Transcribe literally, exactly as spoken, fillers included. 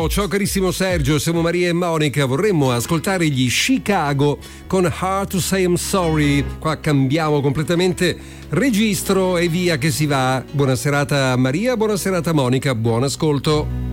Ciao carissimo Sergio, siamo Maria e Monica, vorremmo ascoltare gli Chicago con Hard to Say I'm Sorry. Qua cambiamo completamente registro e via che si va. Buona serata Maria, buona serata Monica, buon ascolto.